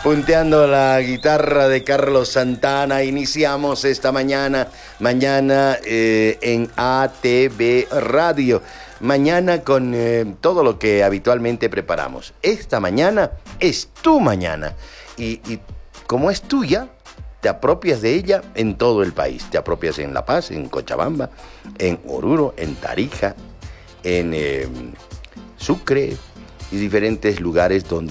Punteando la guitarra de Carlos Santana, iniciamos esta mañana en ATV Radio. Mañana con todo lo que habitualmente preparamos. Esta mañana es tu mañana. Y como es tuya, te apropias de ella en todo el país. Te apropias en La Paz, en Cochabamba, en Oruro, en Tarija, en Sucre y diferentes lugares donde